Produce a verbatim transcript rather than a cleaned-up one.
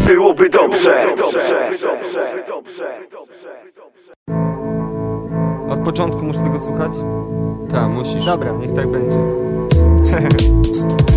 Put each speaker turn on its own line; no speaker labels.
byłoby dobrze.
Od początku muszę tego słuchać?
Tak, musisz.
Dobra, niech tak będzie.